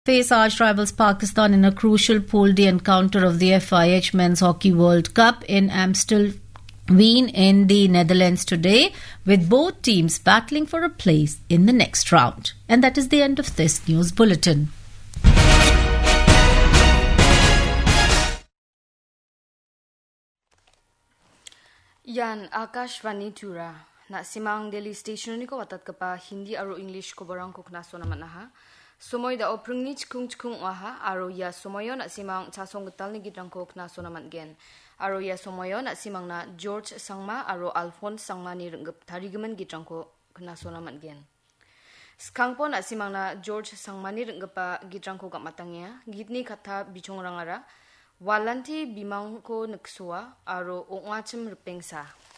Face arch rivals Pakistan in a crucial Pool D encounter of the FIH Men's Hockey World Cup in Amstelveen in the Netherlands today, with both teams battling for a place in the next round. And that is the end of this news bulletin. Yan Akashvani Tura na simang Delhi station ni ko watat ka pa Hindi aro English ko barang ko knaso naman ha. Sumoy da oprung ni chkung aha aro ya sumoyo na simang chasong getal ni gidrang ko knaso naman gen. Aro ya sumoyo na simang na George Sangma aro Alphonse Sangma ni renggep tarigemen gidrang ko knaso naman gen. Skangpo na simang na George Sangma ni renggep pa gidrang ko gak matangnya gitni kata bichong rangara walanti bimang ko naksua aro ongwachem repengsa.